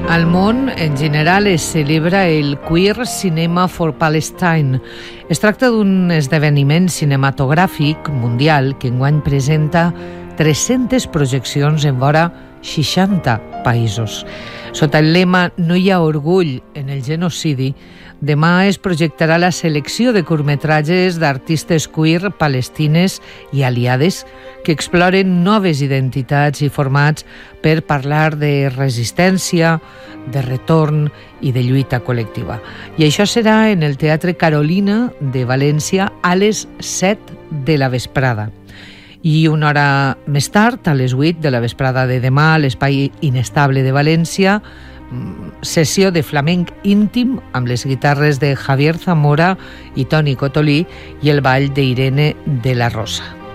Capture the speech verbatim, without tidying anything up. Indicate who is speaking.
Speaker 1: Al món, en general, es celebra el Queer Cinema for Palestine. Es tracta d'un esdeveniment cinematogràfic mundial que enguany presenta tres-centes projeccions en vora seixanta països. Sota el lema «No hi ha orgull en el genocidi», demà es projectarà la selecció de curtmetratges d'artistes queer palestines i aliades que exploren noves identitats i formats per parlar de resistència, de retorn i de lluita col·lectiva. I això serà en el Teatre Carolina de València a les set de la vesprada. I una hora més tard, a les vuit de la vesprada de demà, a l'Espai Inestable de València, sessió de flamenc íntim amb les guitarres de Javier Zamora i Toni Cotolí i el ball d'Irene de la Rosa.